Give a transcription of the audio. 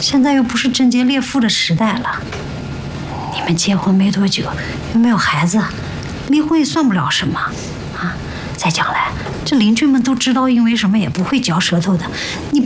现在又不是贞洁烈妇的时代了。你们结婚没多久，又没有孩子，离婚也算不了什么啊。再讲来，这邻居们都知道，因为什么也不会嚼舌头的。你